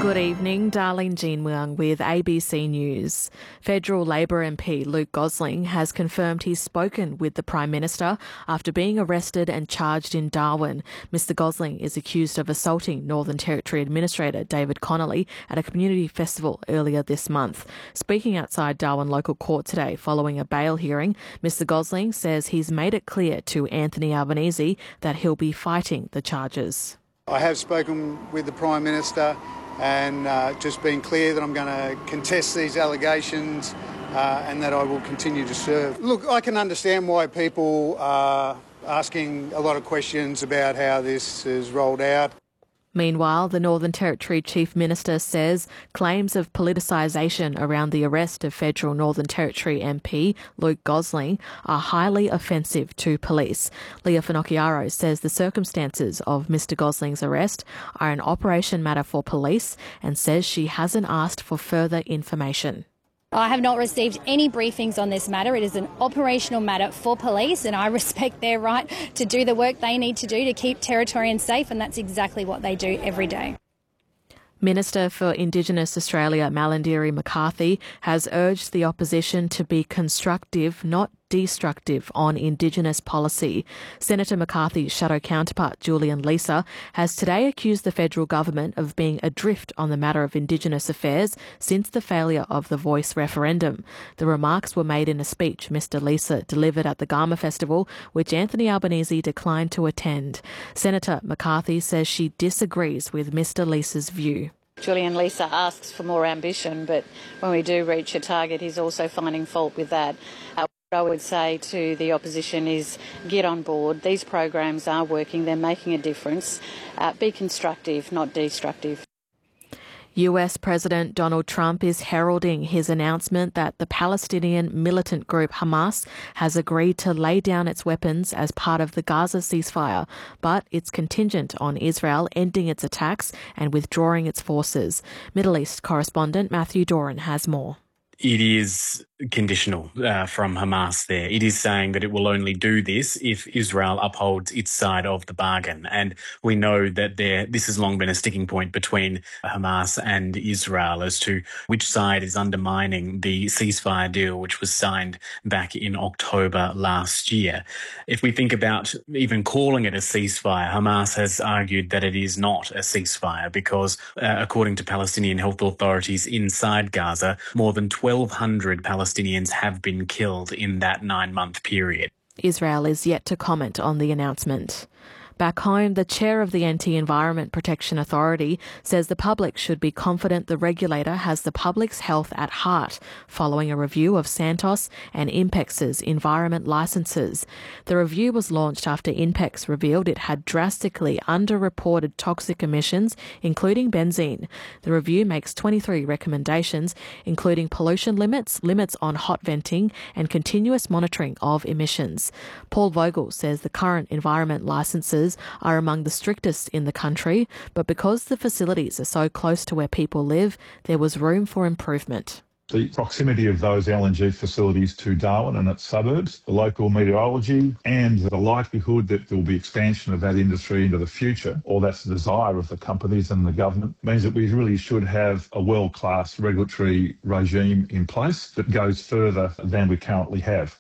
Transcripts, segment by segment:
Good evening, Darlene Jean Muang with ABC News. Federal Labor MP Luke Gosling has confirmed he's spoken with the Prime Minister after being arrested and charged in Darwin. Mr Gosling is accused of assaulting Northern Territory Administrator David Connolly at a community festival earlier this month. Speaking outside Darwin local court today following a bail hearing, Mr Gosling says he's made it clear to Anthony Albanese that he'll be fighting the charges. I have spoken with the Prime Minister and just been clear that I'm going to contest these allegations and that I will continue to serve. Look, I can understand why people are asking a lot of questions about how this is rolled out. Meanwhile, the Northern Territory Chief Minister says claims of politicisation around the arrest of federal Northern Territory MP Luke Gosling are highly offensive to police. Leah Finocchiaro says the circumstances of Mr Gosling's arrest are an operation matter for police and says she hasn't asked for further information. I have not received any briefings on this matter. It is an operational matter for police, and I respect their right to do the work they need to do to keep Territorians safe, and that's exactly what they do every day. Minister for Indigenous Australia Malarndirri McCarthy has urged the opposition to be constructive, not destructive, on Indigenous policy. Senator McCarthy's shadow counterpart Julian Leeser has today accused the federal government of being adrift on the matter of Indigenous affairs since the failure of the Voice referendum. The remarks were made in a speech Mr Leeser delivered at the Garma Festival, which Anthony Albanese declined to attend. Senator McCarthy says she disagrees with Mr Leeser's view. Julian Leeser asks for more ambition, but when we do reach a target, he's also finding fault with that. What I would say to the opposition is get on board. These programs are working. They're making a difference. Be constructive, not destructive. US President Donald Trump is heralding his announcement that the Palestinian militant group Hamas has agreed to lay down its weapons as part of the Gaza ceasefire, but it's contingent on Israel ending its attacks and withdrawing its forces. Middle East correspondent Matthew Doran has more. It is conditional from Hamas there. It is saying that it will only do this if Israel upholds its side of the bargain. And we know that this has long been a sticking point between Hamas and Israel as to which side is undermining the ceasefire deal, which was signed back in October last year. If we think about even calling it a ceasefire, Hamas has argued that it is not a ceasefire because, according to Palestinian health authorities inside Gaza, more than 1,200 Palestinians have been killed in that 9-month period. Israel is yet to comment on the announcement. Back home, the chair of the Anti-Environment Protection Authority says the public should be confident the regulator has the public's health at heart following a review of Santos and Impex's environment licences. The review was launched after Inpex revealed it had drastically underreported toxic emissions, including benzene. The review makes 23 recommendations, including pollution limits, limits on hot venting and continuous monitoring of emissions. Paul Vogel says the current environment licences are among the strictest in the country, but because the facilities are so close to where people live, there was room for improvement. The proximity of those LNG facilities to Darwin and its suburbs, the local meteorology, and the likelihood that there will be expansion of that industry into the future, or that's the desire of the companies and the government, means that we really should have a world-class regulatory regime in place that goes further than we currently have.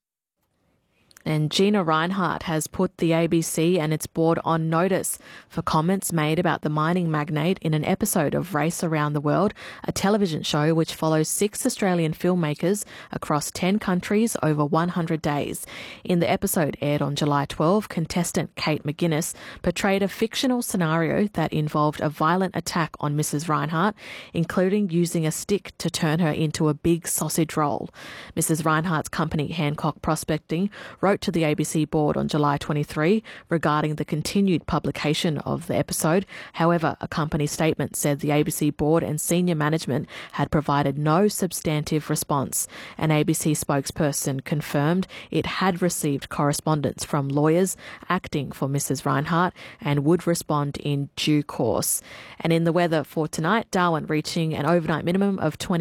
And Gina Rinehart has put the ABC and its board on notice for comments made about the mining magnate in an episode of Race Around the World, a television show which follows 6 Australian filmmakers across 10 countries over 100 days. In the episode aired on July 12, contestant Kate McGuinness portrayed a fictional scenario that involved a violent attack on Mrs. Rinehart, including using a stick to turn her into a big sausage roll. Mrs. Rinehart's company, Hancock Prospecting, wrote to the ABC board on July 23 regarding the continued publication of the episode. However, a company statement said the ABC board and senior management had provided no substantive response. An ABC spokesperson confirmed it had received correspondence from lawyers acting for Mrs. Rinehart and would respond in due course. And in the weather for tonight, Darwin reaching an overnight minimum of 20